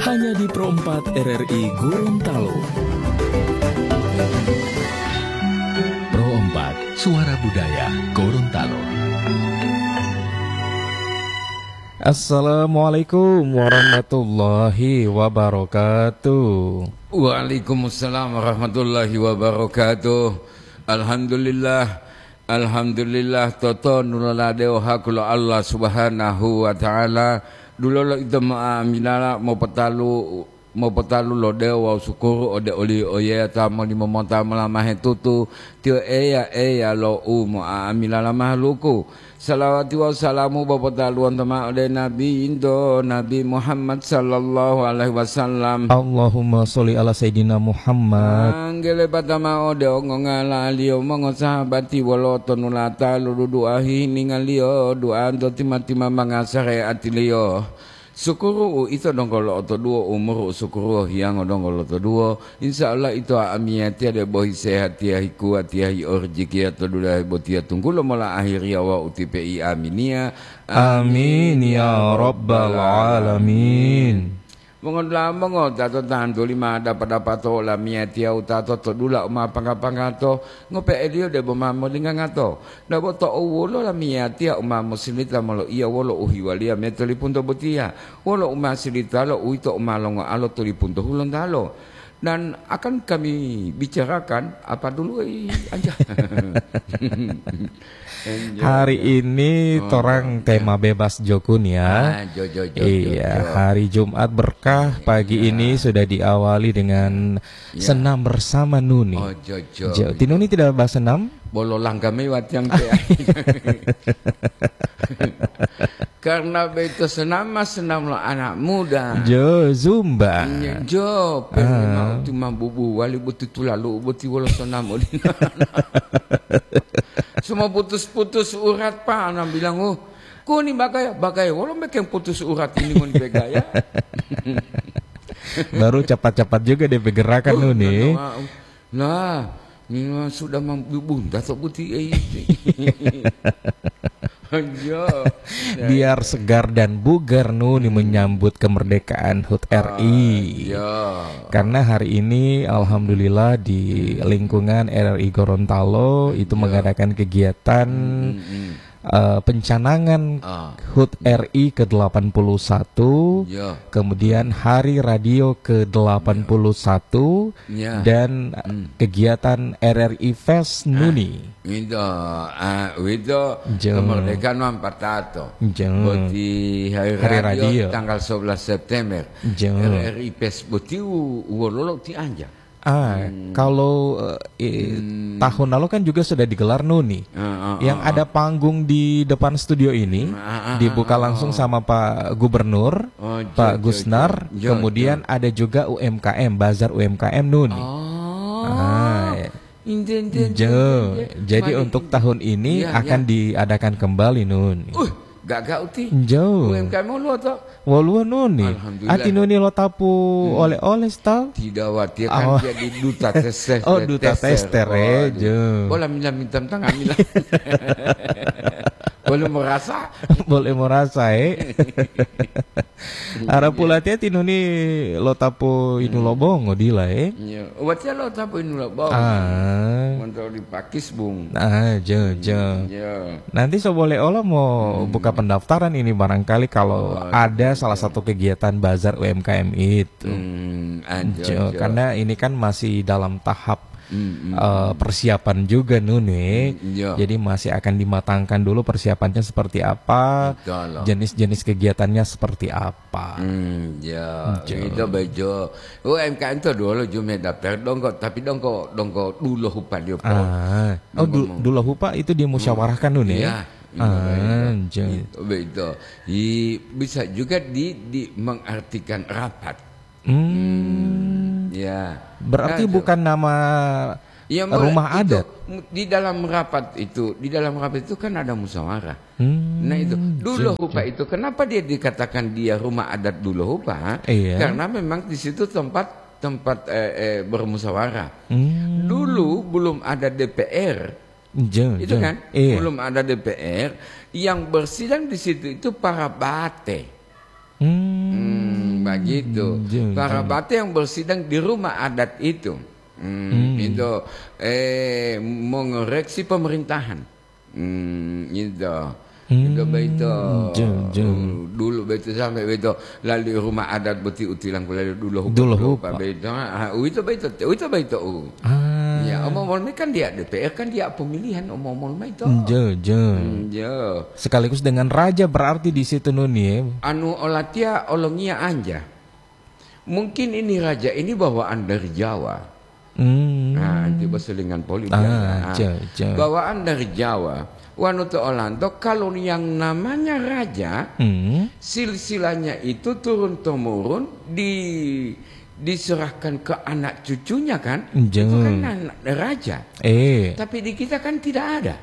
hanya di Pro 4 RRI Gorontalo. Pro 4, Suara Budaya Gorontalo. Assalamualaikum warahmatullahi wabarakatuh. Waalaikumsalam warahmatullahi wabarakatuh. Alhamdulillah toto nulala deo hakula Allah subhanahu wa ta'ala. Dulu kita maaminala mau petalu lo deo wa syukur ode oli oye tamo di memonta melamah tutu tio eya lo mo aminala mahluku. Salawati wa salamu bapataluan tema oleh Nabi Indo Nabi Muhammad sallallahu alaihi wasallam. Allahumma sholli ala Sayyidina Muhammad. Anggele patama ode ngongala liyo mongo sahabati waloto nulata lulu duahi ningalio duan to tima mangasare atiliyo. Sukuru itu dong kalau oto dua umur sukuru yang dong kalau oto dua insyaallah itu amiati ada bohi sehat tiahi kuat tiahi orjiki atau dulai botia tunggu lo mula akhir ya wa utipi aminia amin ya rabbal alamin. Mongo tato tanto lima dapat to la miati au tato to dula uma panggapangato ngope elio de bomamo lingangato da boto wolo la miati uma musilita molo ia wolo uhiwalia metoli punto botia wolo uma silita lo uito uma longo alo toli punto hulondalo dan akan kami bicarakan apa dulu aja. Hari ini torang tema bebas jokun ya. Iya, hari Jumat berkah pagi ini sudah diawali dengan senam bersama Nuni. Nuni tidak bahas senam? Bololang kami wat yang karena begitu senam lo anak muda. Zumba. Mau cuma bubu wali butuh lalu butuh wala senam. Semua putus-putus urat pak, anak bilang kau ni bagaya, walau mereka putus urat ini mau dibegaya. Baru cepat-cepat juga dia bergerakan Nuni. Nah, ini sudah membunda atau putih biar segar dan bugar Nuni menyambut kemerdekaan HUT RI. Karena hari ini alhamdulillah di lingkungan RRI Gorontalo itu mengadakan kegiatan pencanangan HUT RI ke-81, kemudian Hari Radio ke-81 dan kegiatan RRI Fest Nuni. Itu kemerdekaan 48. Berarti Hari Radio tanggal 11 September. RRI Fest berarti wololok ti anja. Kalau tahun lalu kan juga sudah digelar Nuni. Yang ada panggung di depan studio ini dibuka langsung sama Pak Gubernur, Pak Gusnar. Kemudian ada juga UMKM, Bazar UMKM Nuni. Jadi untuk tahun ini akan diadakan kembali Nuni. Gak uti. UMKM lo to. Waluan Nuni. Ati Nuni lo tapu oleh-oleh tahu? Tidak watir kan jadi duta tester. Duta tester Bola minta tangan mila. Boleh merasa Ara pula ti Nuni lo tapu inu lobong odila Watia lo tapu inu lobong. Kontrol dipakis bung. Nanti so boleh olah mau buka pendaftaran ini barangkali kalau ada salah satu kegiatan bazar UMKM itu. Karena ini kan masih dalam tahap persiapan juga Nuni. Jadi masih akan dimatangkan dulu persiapannya seperti apa, jenis-jenis kegiatannya seperti apa. Itu bejo. UMKM itu dulu cuma daftar tapi dongko dulu hupa dia. Dulu hupa itu dimusyawarahkan Nuni. Begitu. Bisa juga di mengartikan rapat. Berarti bukan nama rumah adat. Di dalam rapat itu kan ada musyawarah. Nah itu dulu hupa itu kenapa dia dikatakan dia rumah adat dulu hupa? Karena memang di situ tempat bermusyawarah. Dulu belum ada DPR. Itu kan belum ada DPR yang bersidang di situ itu para bate. Nah gitu. Para batu yang bersidang di rumah adat itu. Itu mengoreksi pemerintahan. Itu. Itu begitu. Dulu begitu sampai begitu lalu rumah adat beti utilang lalu dulu apa begitu. Itu begitu. Ya, omong-omong kan dia DPR kan dia pemilihan omong-omong itu. Sekaligus dengan raja berarti di situ Nuni. Anu olatia olongia anja. Mungkin ini raja ini bawaan dari Jawa. Nah, itu berselingan politik. Bawaan dari Jawa. Wanuto Olanto kalau yang namanya raja silsilahnya itu turun temurun diserahkan ke anak cucunya kan itu kan anak raja tapi di kita kan tidak ada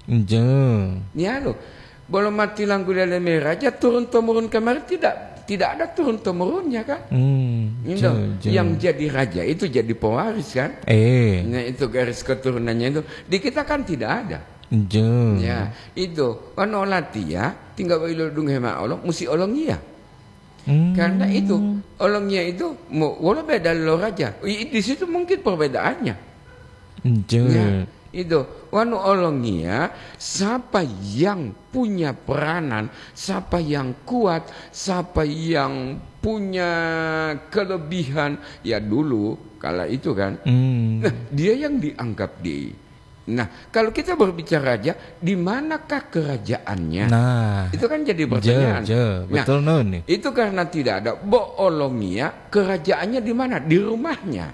ya lo belum mati langgu dalam raja turun temurun kemarin tidak ada turun temurunnya kan yang jadi raja itu jadi pewaris kan nah itu garis keturunannya itu di kita kan tidak ada. Ya, itu onolati ya, tinggal ilodung hema olong, musi olongnya. Karena itu olongnya itu wala beda lo raja. Di situ mungkin perbedaannya. Ya, itu wanu olongnya siapa yang punya peranan, siapa yang kuat, siapa yang punya kelebihan ya dulu kala itu kan. Nah, dia yang dianggap Nah, kalau kita berbicara raja, di manakah kerajaannya? Nah, itu kan jadi pertanyaan. Betul nih. Itu karena tidak ada Boolomia, kerajaannya di mana? Di rumahnya.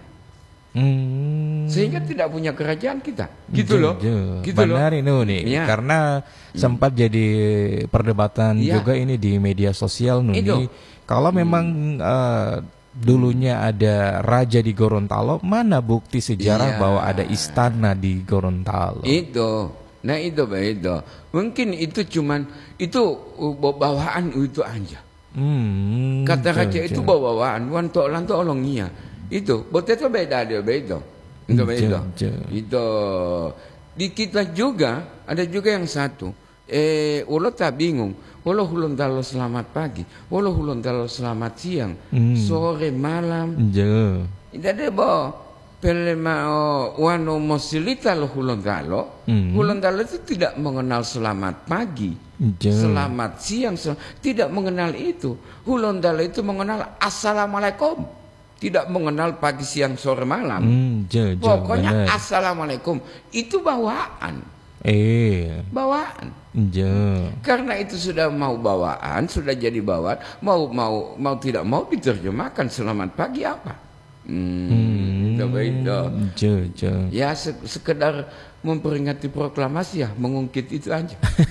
Sehingga tidak punya kerajaan kita. Gitu loh. Benar ini nih. Karena sempat jadi perdebatan juga ini di media sosial nih. Kalau memang dulunya ada raja di Gorontalo, mana bukti sejarah bahwa ada istana di Gorontalo? Itu, nah itu. Mungkin itu cuman itu bawaan itu aja. Kata raja itu bawaan, wanto lanto olongia. Itu, betul beda dia beda. Itu di kita juga ada juga yang satu. Ulo tak bingung. Walau hulun talo selamat pagi, walau hulun talo selamat siang, sore malam. Tidak ada boh. Pelema wano mosilita lo hulun talo. Hulun talo itu tidak mengenal selamat pagi, selamat siang, tidak mengenal itu. Hulun talo itu mengenal assalamualaikum, tidak mengenal pagi, siang, sore, malam. Pokoknya assalamualaikum itu bawaan. Bawaan. Karena itu sudah mau bawaan, sudah jadi bawaan, mau tidak mau diterjemahkan selamat pagi apa? Ya sekedar memperingati proklamasi ya, mengungkit itu aja.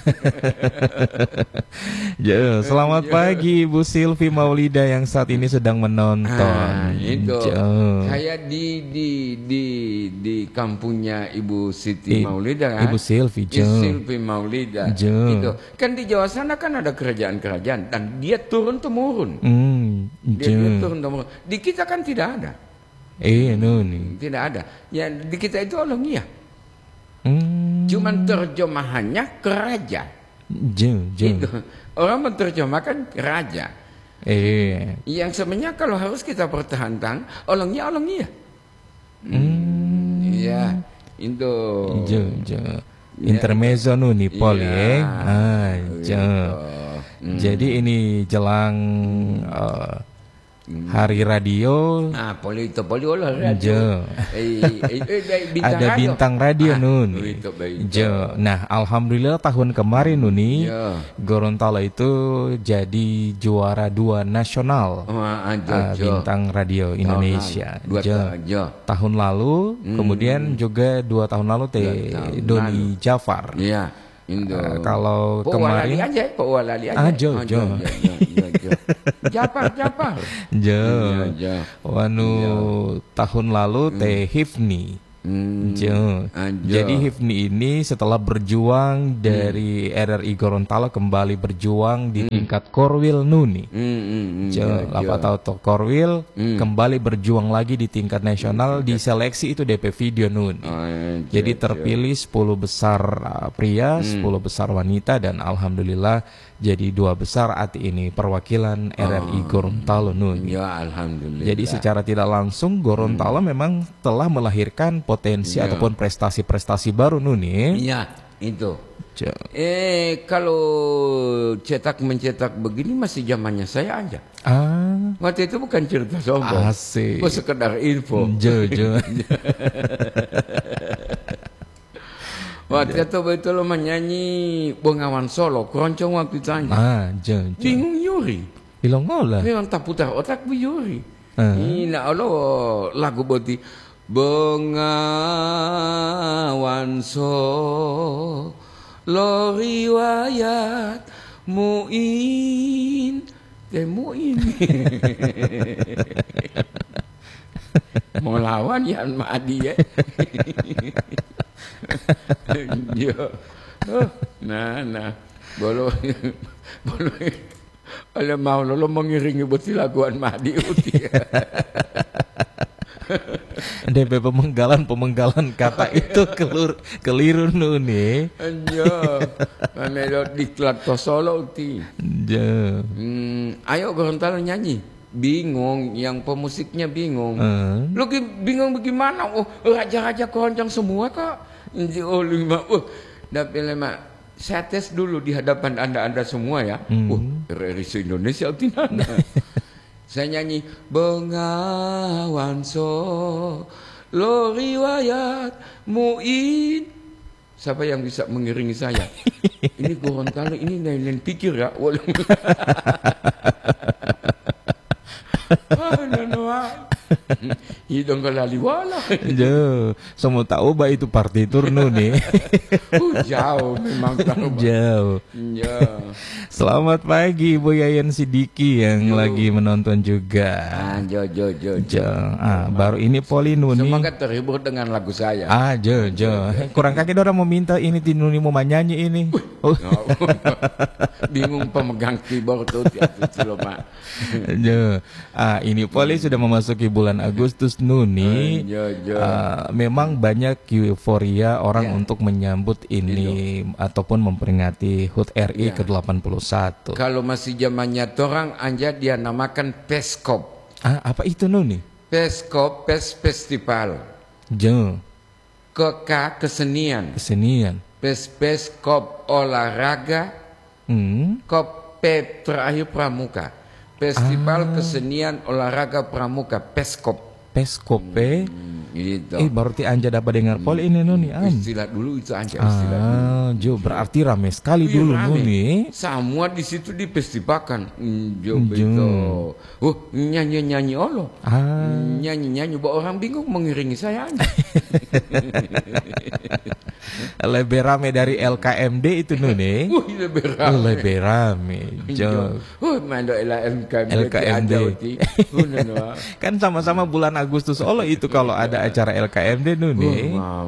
Selamat pagi Bu Silvi Maulida yang saat ini sedang menonton. Itu kayak di kampungnya Ibu Siti Maulida kan? Ibu Silvi Silvi Maulida. Itu kan di Jawa sana kan ada kerajaan-kerajaan dan dia turun temurun. Dia turun temurun. Di kita kan tidak ada. Tidak ada. Ya di kita itu olongia. Cuman terjemahannya ke raja. Itu. Orang menerjemahkan raja. Yang sebenarnya kalau harus kita pertahankan olongnya. Iya, itu. Intermezzo nih Pol Jadi ini jelang Hari Radio. Poli olah radio. Ada bintang radio nun. Nah, alhamdulillah tahun kemarin nuni Gorontalo itu jadi juara 2 nasional bintang radio Indonesia. Tahun lalu, kemudian juga 2 tahun lalu Doni Jafar. Kalau kemarin Japar. Wanu tahun lalu Hifni. Jadi Hifni ini setelah berjuang dari RRI Gorontalo kembali berjuang di tingkat Korwil Nuni. Apa tahu Korwil kembali berjuang lagi di tingkat nasional di seleksi itu DP Video Nuni. Jadi terpilih 10 besar pria, 10 besar wanita dan alhamdulillah jadi 2 besar ati ini perwakilan RRI Gorontalo Nuni. Ya alhamdulillah. Jadi secara tidak langsung Gorontalo memang telah melahirkan potensi ataupun prestasi-prestasi baru Nuni. Iya, itu. Kalau mencetak begini masih zamannya saya aja. Waktu itu bukan cerita sombong. Asik. Sekedar info. Waktu itu betul menyanyi Bengawan Solo, keroncong waktu itu aja. Bingung Yuri. Bilang ngolah. Memang tak putar otak bu Yuri. Ini Allah lagu boti Bengawan Solo riwayat Muin Muin. Mau lawan Yan Madi ya. Nah, boleh oleh mau lo mengiringi boti laguan Madi uti. DP pemenggalan kata itu keliru Nuni. Melodi diklat Solo uti. Ayo Gorontalo nyanyi. Bingung, yang pemusiknya bingung. Lu bingung bagaimana? Raja-raja keroncong semua kok. Saya tes dulu di hadapan anda semua ya. RRI Indonesia uti nana. Saya nyanyi Bengawan Solo riwayat Muin. Siapa yang bisa mengiringi saya? Ini Gorontalo ini lain pikir ya. Hidung kelali wala. Semua tahu bah itu partitur Nuni. Jauh memang jauh. Selamat pagi Bu Yayan Sidiki yang lagi menonton juga. Baru ini Poli Nuni. Semoga terhibur dengan lagu saya. Kurang kaki orang mau minta ini di Nuni mau nyanyi ini. Bingung pemegang keyboard tuh ini Poli sudah memasuki bulan Agustus Nuni. Memang banyak euforia orang untuk menyambut ini ataupun memperingati HUT RI ke-81. Kalau masih zamannya torang anja dia namakan Peskop. Apa itu Nuni? Peskop, Festival. Kesenian. Peskop olahraga. Kop terakhir pramuka. Festival Kesenian Olahraga Pramuka Peskop. Gitu. Baru anja dapat dengar Poli ini Nuni. Istilah dulu itu aja istilah. Berarti rame sekali dulu Nuni. Semua di situ difestivalkan. Betul. Nyanyi Allah. Nyanyi orang bingung mengiringi saya aja. Lebih rame dari LKMD itu Nuni. Lebih rame. LKMD. Kan sama-sama bulan Agustus itu kalau ada acara LKMD Nuni.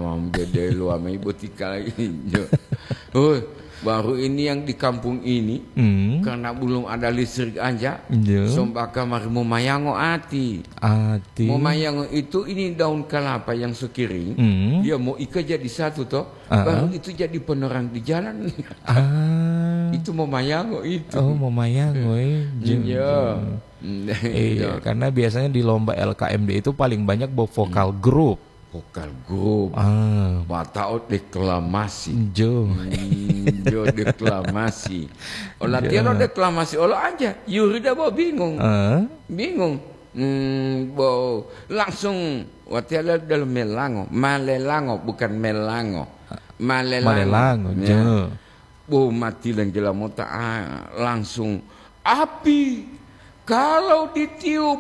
Baru ini yang di kampung ini karena belum ada listrik aja. Sombaka mari momayango ati. Momayango itu ini daun kelapa yang sekiring. Dia mau ika jadi satu toh. Baru itu jadi penerang di jalan. Itu momayango itu. Momayango karena biasanya di lomba LKMD itu paling banyak vokal grup. Bataot deklamasi. Deklamasi. Olah tiada deklamasi olah aja. Yuri dah bawa bingung. Langsung watiala dalam Malelango bukan Melango. Malelango. Mati lang jelamota langsung api. Kalau ditiup,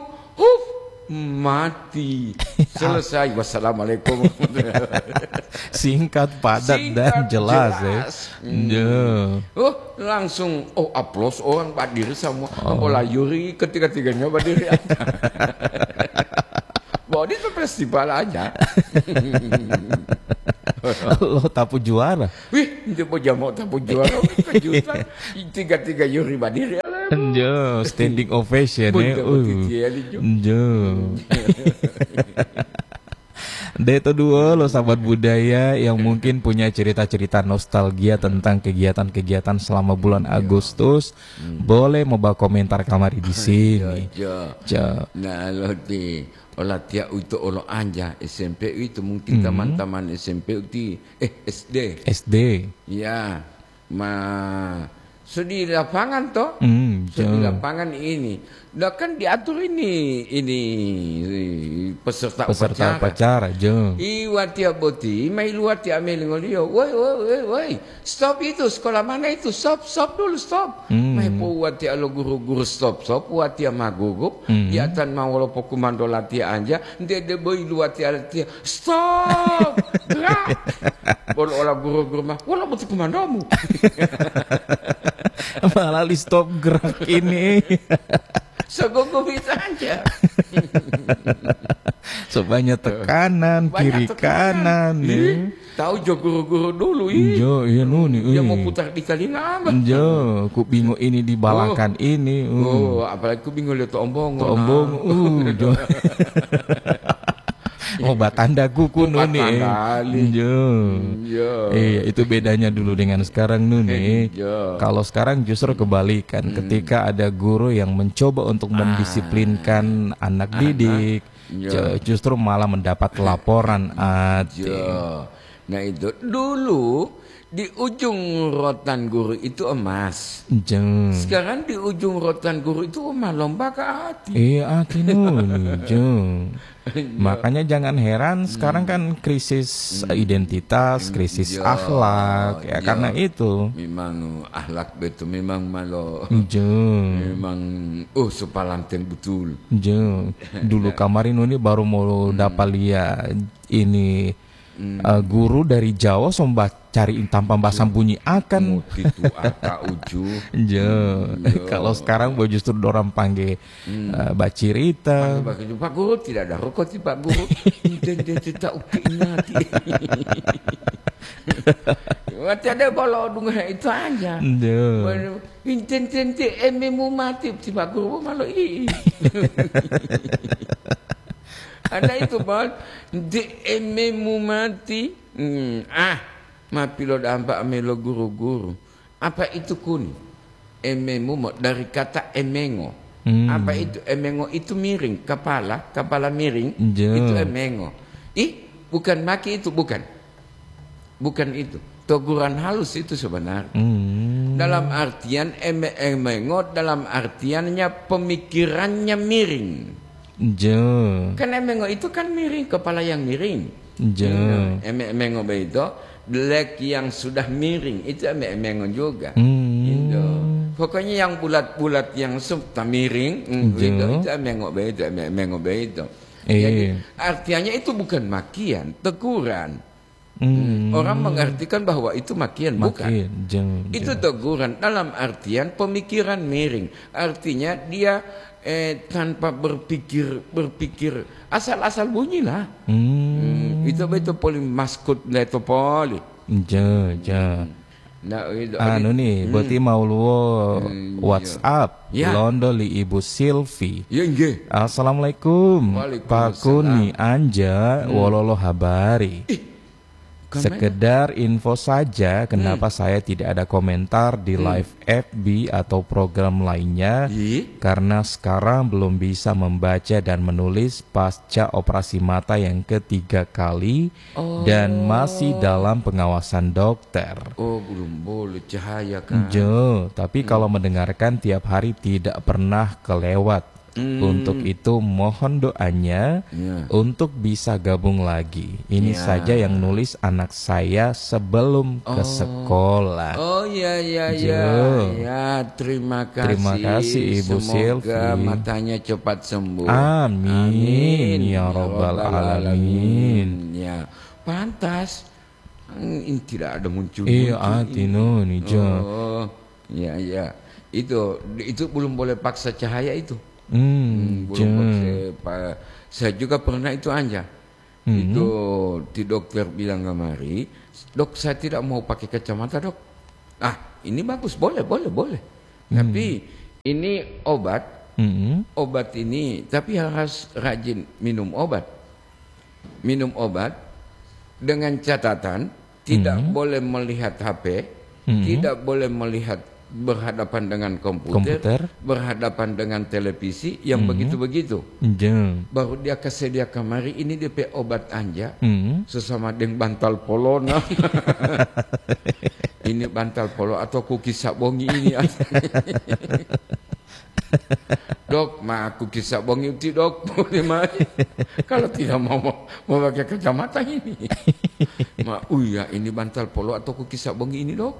mati. Selesai. Wassalamualaikum. Singkat, padat dan jelas. Langsung aplaus orang berdiri semua. Bola Yuri ketiga-tiganya berdiri. Bawa itu festival aja. Lo tapu juara. Wih, itu mau tapu juara, kejutan. Tiga Yuri Badiri. Jo, standing ovation ya. Jo. Itu dua lo sahabat budaya yang mungkin punya cerita-cerita nostalgia tentang kegiatan-kegiatan selama bulan Agustus, boleh membawa komentar kamari di sini. Nah, lo di olah tiap itu olah anja SMP itu mungkin teman-teman SMP itu SD. Ya, di lapangan toh, di lapangan ini. Nah kan diatur ini peserta upacara, jo. Iwati aboti, mai luati amelingolio. Woi, stop itu sekolah mana itu? Stop dulu, stop. Mai po wati alo guru-guru stop, wati amagugup. Dia tan mau lo pokumando lati anja, de boy luati alati. Stop. Gerak. Bolo olah guru-guru mah, wala butuh komandomu. Malah di stop gerak ini. Segogo bisa aja. Sebanyak tekanan, kiri kanan. Tahu jo guru-guru dulu Jo, iya nuni. Dia mau putar di telinga apa? Jo, ku bingung ini dibalakan ini. Apalagi ku bingung lihat ombong. Jo. Batanda kuku nuni. Jo. Iya, itu bedanya dulu dengan sekarang nuni. Kalau sekarang justru kebalikan, ketika ada guru yang mencoba untuk mendisiplinkan anak didik, justru malah mendapat laporan. Nah itu dulu di ujung rotan guru itu emas. Sekarang di ujung rotan guru itu lomba ke hati. Iya, hati nuni. Makanya jangan heran sekarang kan krisis identitas, krisis akhlak ya karena itu. Memang akhlak betul memang malo. Memang sepalanten betul. Dulu kemarin ini baru mau dapat lihat ini guru dari Jawa sombat cari tanpa basam bunyi akan itu aka uju. Kalau sekarang justru dorang panggil bacirita. Pak Guru tidak ada rokok sih Pak Guru. Dia tak uki nanti. Waktu ada kalau dengar itu aja. Inten ememu mati si Pak Guru malu ada itu bal di ememu mati. Mapilo dampak amelo guru-guru. Apa itu kuni? Ememu dari kata emengo. Apa itu emengo? Itu miring, kepala miring. Itu emengo. Bukan maki itu, bukan itu. Teguran halus itu sebenarnya. Dalam artian emengo dalam artiannya pemikirannya miring. Kan emengo itu kan miring, kepala yang miring. Emengo itu black yang sudah miring itu emengo juga. Pokoknya yang bulat-bulat yang sudah miring itu emengo itu. Jadi artinya itu bukan makian, teguran. Orang mengartikan bahwa itu makian, bukan. Itu teguran dalam artian pemikiran miring. Artinya dia tanpa berpikir asal-asal bunyi lah. Itu poli maskut leto poli. Nah, nih, berarti mau luo WhatsApp Londo li Ibu Silvi. Assalamualaikum. Pak Kuni Anja wololo habari. Sekedar info saja, kenapa saya tidak ada komentar di live FB atau program lainnya? Karena sekarang belum bisa membaca dan menulis pasca operasi mata yang ketiga kali dan masih dalam pengawasan dokter. Belum boleh cahaya kan? Tapi kalau mendengarkan tiap hari tidak pernah kelewat. Untuk itu mohon doanya untuk bisa gabung lagi. Ini saja yang nulis anak saya sebelum ke sekolah. Terima kasih Ibu Silvi. Semoga matanya cepat sembuh. Amin ya robbal alamin. Ya, pantas. Ini tidak ada muncul. Ya. Itu belum boleh paksa cahaya itu. Saya juga pernah itu anja. Itu di dokter bilang kemari, dok saya tidak mau pakai kacamata dok. Ini bagus, boleh. Tapi ini obat, obat ini, tapi harus rajin minum obat. Minum obat dengan catatan tidak boleh melihat HP, tidak boleh melihat berhadapan dengan komputer, berhadapan dengan televisi yang begitu-begitu. Baru dia kasih dia kemari, ini DP obat anja, sesama dengan bantal polo. Ini bantal polo atau kuki sabongi ini. Dok, aku kisah bongi uti dok, boleh mai. Kalau tidak mau pakai kacamata ini. Ya ini bantal polo atau kisah bongi ini dok.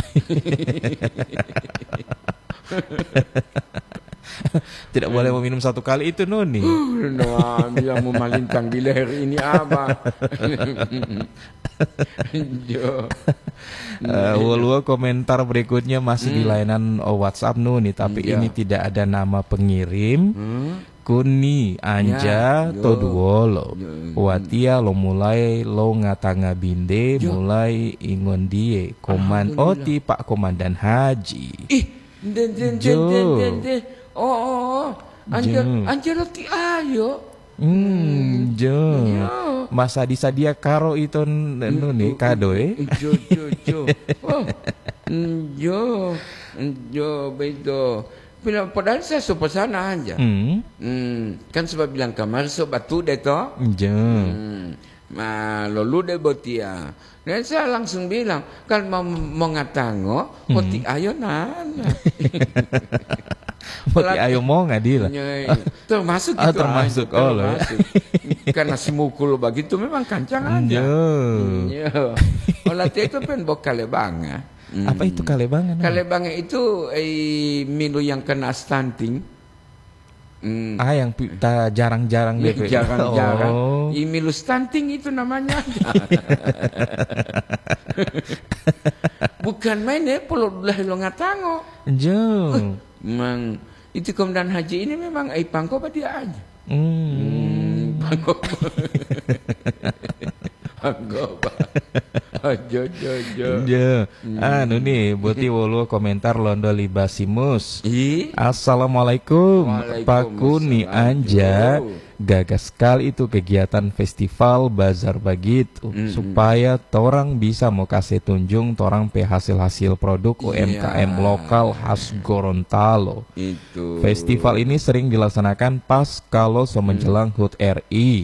Tidak boleh meminum satu kali itu Noni. Dia mau malintang di leher ini apa? Walua komentar berikutnya masih di layanan WhatsApp Noni, tapi ini tidak ada nama pengirim. Kuni anja toduolo watia lo mulai lo ngatanga binde mulai ingon die oti Pak Komandan Haji. Anjir roti ayo. Masa disadia karo itu Nuni kado beto. Padahal saya sopa sana aja. Kan sebab bilang kamar sobat tu deh toh. Lalu deh botia. Dan saya langsung bilang, kan mau ngatango, poti ayo nana. Poti ayo mau ngadil. Termasuk itu. Termasuk. Karena si mukul begitu memang kancang aja. Olah itu pen bok kalebanga. Apa itu kalebangan? Kalebangan itu milu yang kena stunting. Yang jarang-jarang DP. Jarang-jarang. Milu stunting itu namanya. Bukan main polo lah lo ngatango. Memang itu Komandan Haji ini memang pangko apa dia aja. Pangko. Nih Buti Wolu komentar Londo Libasimus. Assalamualaikum Pak Kuni Anja. Gagas sekali itu kegiatan festival bazar begitu supaya torang bisa mau kasih tunjung torang pe hasil-hasil produk UMKM lokal khas Gorontalo. Festival ini sering dilaksanakan pas kalau menjelang HUT RI.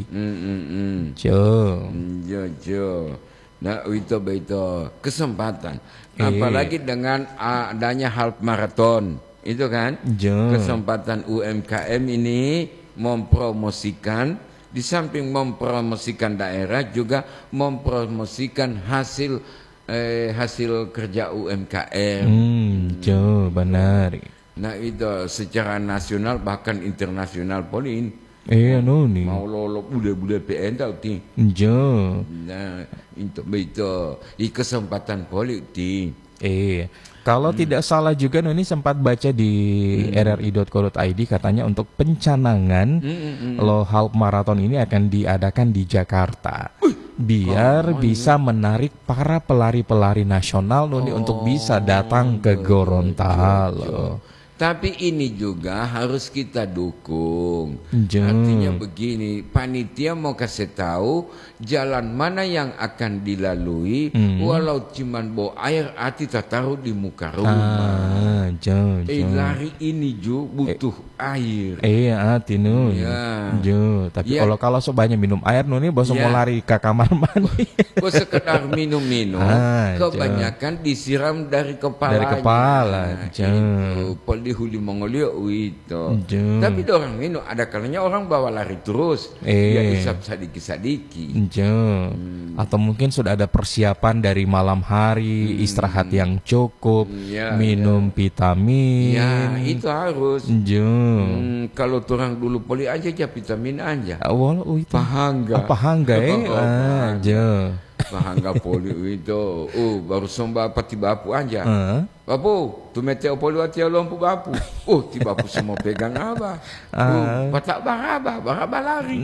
Nah itu kesempatan. Apalagi dengan adanya half marathon itu kan kesempatan UMKM ini mempromosikan, di samping mempromosikan daerah juga mempromosikan hasil kerja UMKM. Benar. Nah itu secara nasional bahkan internasional polin. Noni. Mau lolo budak-budak PN tau ti. Nah itu kesempatan politik. Kalau tidak salah juga Noni sempat baca di rri.co.id katanya untuk pencanangan lo half marathon ini akan diadakan di Jakarta. Biar bisa menarik para pelari-pelari nasional Noni untuk bisa datang ke Gorontalo. Tapi ini juga harus kita dukung. Artinya begini, panitia mau kasih tahu jalan mana yang akan dilalui, walau cuman bawa air hati taruh di muka rumah. Lari ini juga butuh air. Hati tapi kalau sebanyak minum air Nuni bos mau lari ke kamar mandi. Bos sekedar minum-minum, kebanyakan disiram dari kepala. Dari kepala. Di huli Mongolia itu. Tapi orang minum ada kalanya orang bawa lari terus. Dia isap sadiki-sadiki. Atau mungkin sudah ada persiapan dari malam hari, istirahat yang cukup, minum vitamin. Itu harus. Kalau orang dulu poli aja vitamin aja. Pahangga. Mahangga poli itu. Baru somba pati bapu aja. Bapu, tu mete poli ati lompu bapu. Ti bapu semua pegang apa? Patak baraba lari.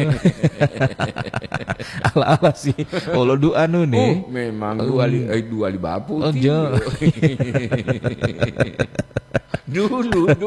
Ala-ala sih. Kalau doa nu nih. Memang dua li bapu. Dulu